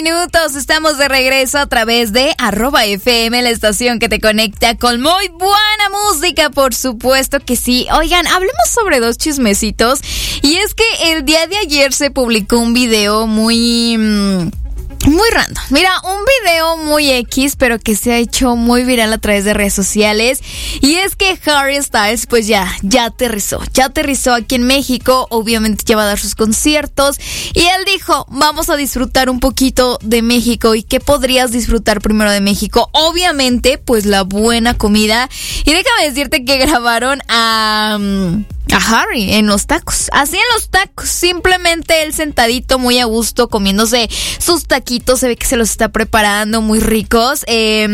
Minutos, estamos de regreso a través de @FM, la estación que te conecta con muy buena música, por supuesto que sí. Oigan, hablemos sobre dos chismecitos, y es que el día de ayer se publicó un video muy random. Mira, un video muy X, pero que se ha hecho muy viral a través de redes sociales. Y es que Harry Styles, pues ya aterrizó aquí en México. Obviamente ya va a dar sus conciertos. Y él dijo, vamos a disfrutar un poquito de México. ¿Y qué podrías disfrutar primero de México? Obviamente, pues la buena comida. Y déjame decirte que grabaron a Harry en los tacos, así en los tacos, simplemente él sentadito muy a gusto comiéndose sus taquitos, se ve que se los está preparando muy ricos.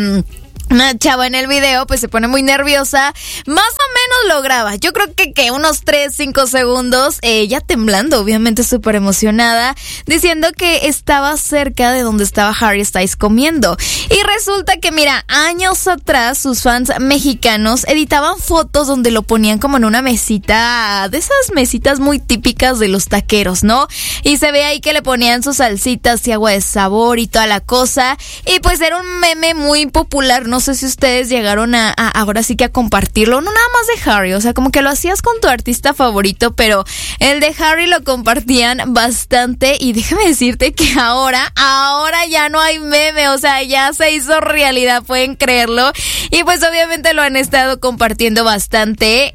Una chava en el video pues se pone muy nerviosa, más o menos lo graba, yo creo que unos 3-5 segundos, ya temblando, obviamente súper emocionada, diciendo que estaba cerca de donde estaba Harry Styles comiendo. Y resulta que mira, años atrás sus fans mexicanos editaban fotos donde lo ponían como en una mesita, de esas mesitas muy típicas de los taqueros, ¿no? Y se ve ahí que le ponían sus salsitas y agua de sabor y toda la cosa, y pues era un meme muy popular, ¿no? No sé si ustedes llegaron a ahora sí que a compartirlo, no nada más de Harry, o sea, como que lo hacías con tu artista favorito, pero el de Harry lo compartían bastante. Y déjame decirte que ahora ya no hay meme, o sea, ya se hizo realidad, pueden creerlo. Y pues obviamente lo han estado compartiendo bastante.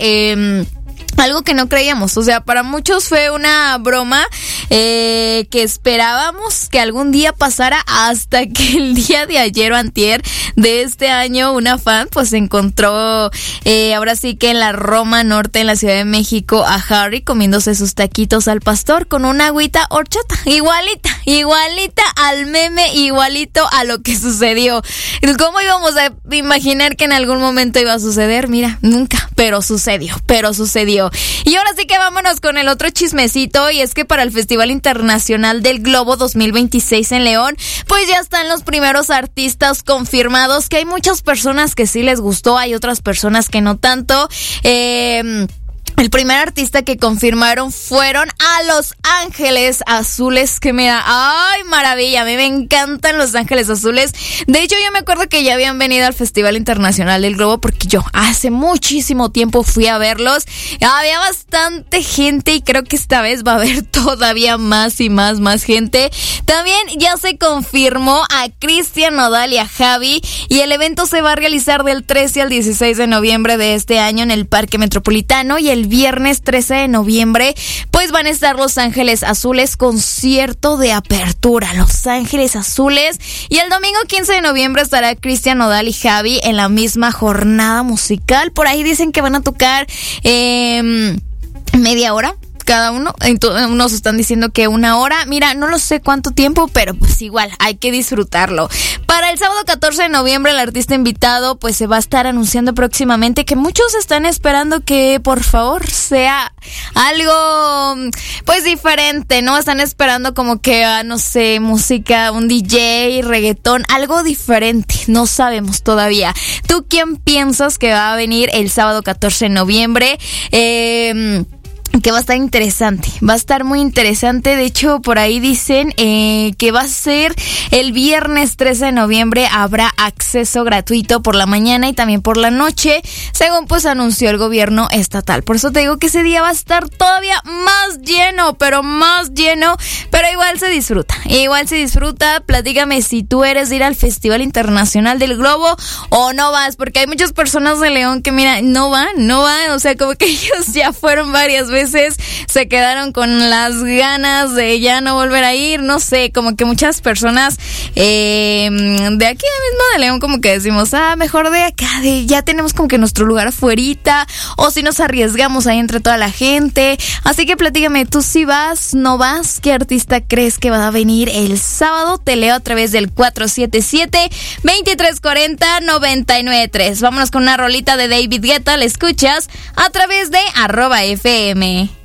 Algo que no creíamos, o sea, para muchos fue una broma que esperábamos que algún día pasara, hasta que el día de ayer o antier de este año una fan pues encontró ahora sí que en la Roma Norte, en la Ciudad de México, a Harry comiéndose sus taquitos al pastor con una agüita horchata, igualita al meme, igualito a lo que sucedió. ¿Cómo íbamos a imaginar que en algún momento iba a suceder? Mira, nunca, pero sucedió. Y ahora sí que vámonos con el otro chismecito, y es que para el Festival Internacional del Globo 2026 en León, pues ya están los primeros artistas confirmados, que hay muchas personas que sí les gustó, hay otras personas que no tanto. El primer artista que confirmaron fueron a Los Ángeles Azules, que mira, ¡ay, maravilla! A mí me encantan Los Ángeles Azules. De hecho, yo me acuerdo que ya habían venido al Festival Internacional del Globo, porque yo hace muchísimo tiempo fui a verlos. Había bastante gente, y creo que esta vez va a haber todavía más y más gente. También ya se confirmó a Cristian Nodal y a Javi, y el evento se va a realizar del 13 al 16 de noviembre de este año en el Parque Metropolitano, y el viernes 13 de noviembre pues van a estar Los Ángeles Azules, concierto de apertura, Los Ángeles Azules, y el domingo 15 de noviembre estará Cristian Nodal y Javi en la misma jornada musical. Por ahí dicen que van a tocar media hora cada uno, unos están diciendo que 1 hora, mira, no lo sé cuánto tiempo, pero pues igual, hay que disfrutarlo. Para el sábado 14 de noviembre, el artista invitado pues se va a estar anunciando próximamente, que muchos están esperando que por favor sea algo pues diferente, ¿no? Están esperando como que, no sé, música, un DJ, reggaetón, algo diferente, no sabemos todavía. ¿Tú quién piensas que va a venir el sábado 14 de noviembre? Que va a estar interesante, va a estar muy interesante. De hecho, por ahí dicen que va a ser el viernes 13 de noviembre. Habrá acceso gratuito por la mañana y también por la noche, según pues anunció el gobierno estatal. Por eso te digo que ese día va a estar todavía más lleno, pero igual se disfruta. Platícame si tú eres de ir al Festival Internacional del Globo o no vas, porque hay muchas personas de León que mira, no van, o sea, como que ellos ya fueron varias veces, se quedaron con las ganas de ya no volver a ir, no sé, como que muchas personas de aquí mismo de León como que decimos, mejor de acá, ya tenemos como que nuestro lugar afuerita, o si nos arriesgamos ahí entre toda la gente. Así que platícame, ¿tú sí vas, no vas? ¿Qué artista crees que va a venir el sábado? Te leo a través del 477-2340-993. Vámonos con una rolita de David Guetta, la escuchas a través de @FM.